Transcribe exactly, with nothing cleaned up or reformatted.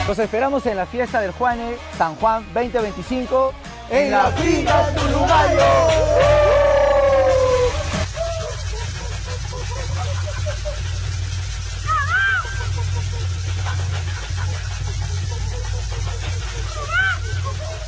Los esperamos en la fiesta del Juane San Juan veinte veinticinco en la finca Turumayo.